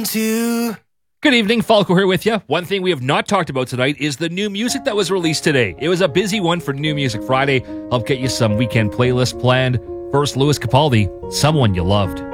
to... Good evening, Falco here with you. One thing we have not talked about tonight is the new music that was released today. It was a busy one for New Music Friday. I'll get you some weekend playlists planned. First, Louis Capaldi, Someone You Loved.